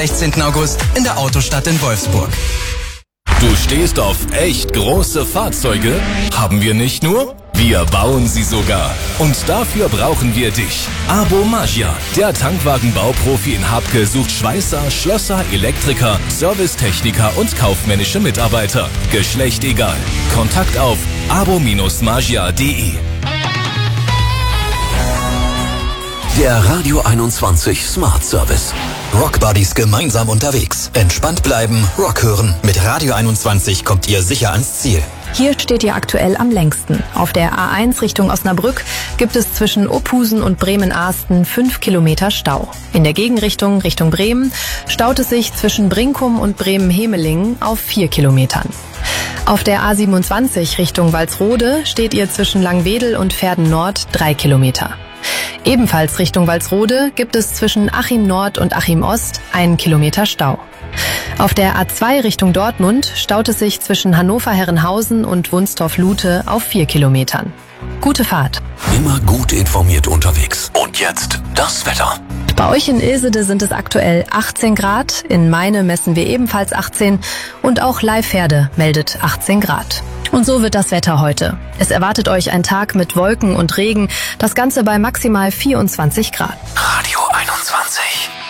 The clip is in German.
16. August in der Autostadt in Wolfsburg. Du stehst auf echt große Fahrzeuge? Haben wir nicht nur? Wir bauen sie sogar. Und dafür brauchen wir dich. Abo Magia, der Tankwagenbauprofi in Habke, sucht Schweißer, Schlosser, Elektriker, Servicetechniker und kaufmännische Mitarbeiter. Geschlecht egal. Kontakt auf abo-magia.de. Der Radio 21 Smart Service. Rockbuddies gemeinsam unterwegs. Entspannt bleiben, Rock hören. Mit Radio 21 kommt ihr sicher ans Ziel. Hier steht ihr aktuell am längsten. Auf der A1 Richtung Osnabrück gibt es zwischen Opusen und Bremen-Ahsten 5 Kilometer Stau. In der Gegenrichtung Richtung Bremen staut es sich zwischen Brinkum und Bremen-Hemelingen auf 4 Kilometern. Auf der A27 Richtung Walsrode steht ihr zwischen Langwedel und Verden Nord 3 Kilometer. Ebenfalls Richtung Walsrode gibt es zwischen Achim Nord und Achim Ost 1 Kilometer Stau. Auf der A2 Richtung Dortmund staut es sich zwischen Hannover-Herrenhausen und Wunstorf-Lute auf 4 Kilometern. Gute Fahrt. Immer gut informiert unterwegs. Und jetzt das Wetter. Bei euch in Ilsede sind es aktuell 18 Grad, in Meine messen wir ebenfalls 18 und auch Leihpferde meldet 18 Grad. Und so wird das Wetter heute. Es erwartet euch ein Tag mit Wolken und Regen, das Ganze bei maximal 24 Grad. Radio 21.